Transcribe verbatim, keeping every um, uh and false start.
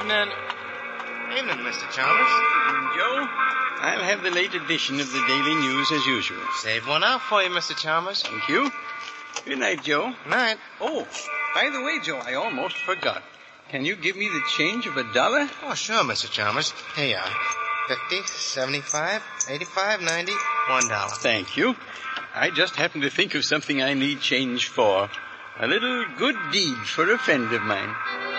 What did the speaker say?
Evening. Evening, Mister Chalmers. Joe, I'll have the late edition of the Daily News as usual. Save one out for you, Mister Chalmers. Thank you. Good night, Joe. Night. Oh, by the way, Joe, I almost forgot. Can you give me the change of a dollar? Oh, sure, Mister Chalmers. Here you are. Fifty, seventy-five, eighty-five, ninety, one dollar. Thank you. I just happened to think of something I need change for. A little good deed for a friend of mine.